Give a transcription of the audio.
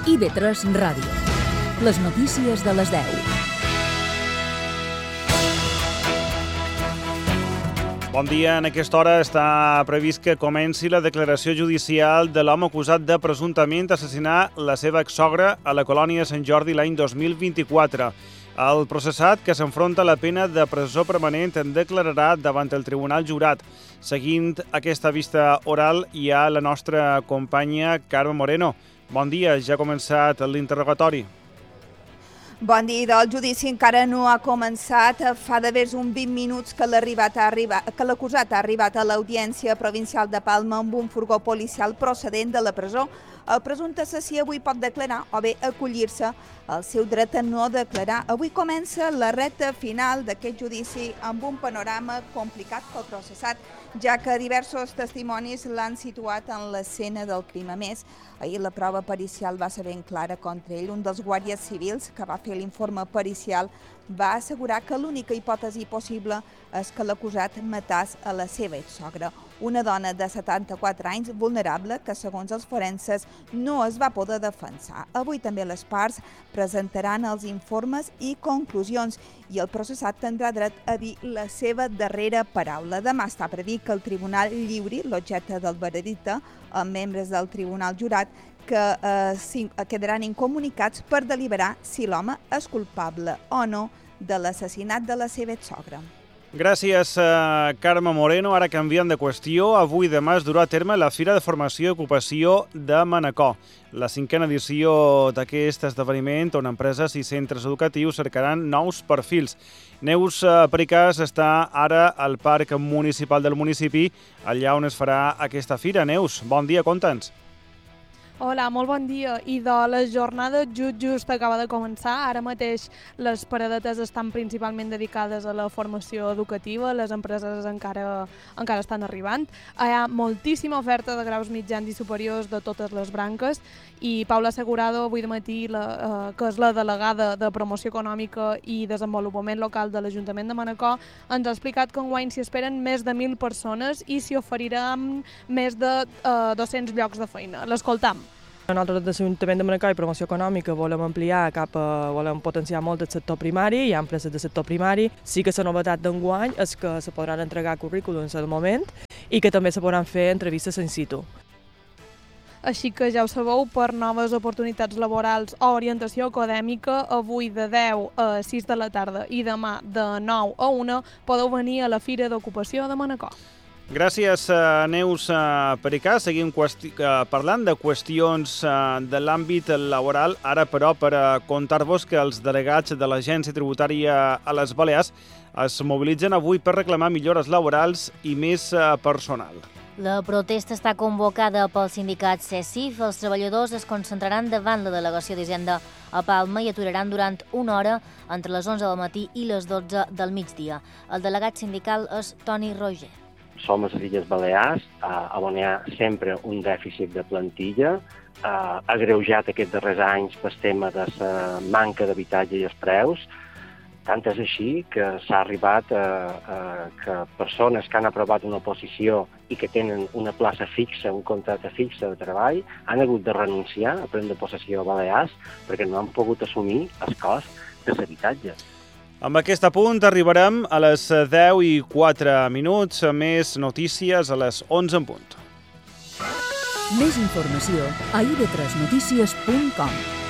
IB3 Ràdio. Les notícies de les 10. Bon dia. En aquesta hora està previst que comenci la declaració judicial de l'home acusat de presumptament assassinar la seva exsogra a la colònia Sant Jordi l'any 2024. El processat, que s'enfronta a la pena de presó permanent, en declararà davant el Tribunal Jurat. Seguint aquesta vista oral hi ha la nostra companya Carme Moreno. Bon dia, ja ha començat l'interrogatori. Bon dia, el judici encara no ha començat. Fa d'haver uns 20 minuts que l'acusat ha arribat a l'Audiència Provincial de Palma amb un furgó policial procedent de la presó. El presumpte assassí avui pot declarar o bé acollir-se al seu dret a no declarar. Avui comença la recta final d'aquest judici amb un panorama complicat pel processat, ja que diversos testimonis l'han situat en l'escena del crim. A més, ahir la prova pericial va ser ben clara contra ell. Un dels guàrdies civils que va fer l'informe pericial va assegurar que l'única hipòtesi possible és que l'acusat matàs a la seva exsogra, una dona de 74 anys vulnerable que, segons els forenses, no es va poder defensar. Avui també les parts presentaran els informes i conclusions i el processat tindrà dret a dir la seva darrera paraula. Demà està previst que el tribunal lliuri l'objecte del veredicte amb membres del tribunal jurat que quedaran incomunicats per deliberar si l'home és culpable o no de l'assassinat de la seva exsogra. Gràcies, Carme Moreno. Ara canviant de qüestió, avui demà es durà a terme la Fira de Formació i Ocupació de Manacor, la 5a edició d'aquest esdeveniment on empreses i centres educatius cercaran nous perfils. Neus Pericàs està ara al Parc Municipal del municipi, allà on es farà aquesta fira. Neus, bon dia, conta'ns. Hola, molt bon dia. I la jornada just acaba de començar. Ara mateix les paradetes estan principalment dedicades a la formació educativa, les empreses encara estan arribant. Hi ha moltíssima oferta de graus mitjans i superiors de totes les branques i Paula Segurado, avui de matí, que és la delegada de Promoció Econòmica i Desenvolupament Local de l'Ajuntament de Manacor, ens ha explicat que enguany s'hi esperen més de 1.000 persones i s'hi oferiran més de 200 llocs de feina. L'escoltam. Nosaltres des de l'Ajuntament de Manacor i Promoció Econòmica volem ampliar volem potenciar molt el sector primari, hi ha empreses del sector primari. Sí que la novetat d'enguany és que se podran entregar currículums al moment i que també se podran fer entrevistes in situ. Així que ja ho sabeu, per noves oportunitats laborals o orientació acadèmica, avui de 10 a 6 de la tarda i demà de 9 a 1 podeu venir a la Fira d'Ocupació de Manacor. Gràcies, Neus Pericàs. Seguim parlant de qüestions de l'àmbit laboral. Ara, però, per contar-vos que els delegats de l'Agència Tributària a les Balears es mobilitzen avui per reclamar millores laborals i més personal. La protesta està convocada pel sindicat CECIF. Els treballadors es concentraran davant la delegació d'Hisenda a Palma i aturaran durant una hora entre les 11 del matí i les 12 del migdia. El delegat sindical és Toni Roger. Som a les Illes Balears, on hi ha sempre un dèficit de plantilla, agreujat aquests darrers anys pel tema de la manca d'habitatge i els preus. Tant és així que s'ha arribat que persones que han aprovat una oposició i que tenen una plaça fixa, un contracte fixe de treball, han hagut de renunciar a prendre possessió a Balears perquè no han pogut assumir el cost de l'habitatge. Amb aquest apunt arribarem a les 10:04. Més notícies a les 11 en punt. Més informació a ib3notícies.com.